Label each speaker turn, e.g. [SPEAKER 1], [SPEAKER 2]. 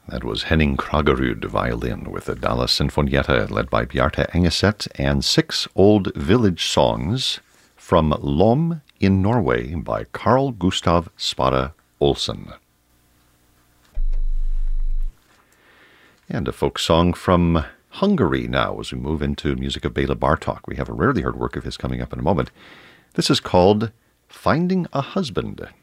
[SPEAKER 1] That was Henning Kragerud violin with the Dallas Sinfonietta led by Bjarte Engeset and 6 old village songs from Lom in Norway by Carl Gustav Spade Olsen. And a folk song from Hungary now as we move into music of Bela Bartok. We have a rarely heard work of his coming up in a moment. This is called Finding a Husband.